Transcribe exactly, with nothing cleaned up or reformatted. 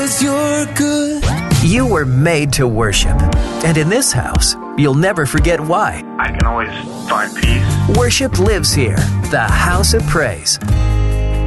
'cause you're good. You were made to worship. And in this house, you'll never forget why. I can always find peace. Worship lives here. The House of Praise.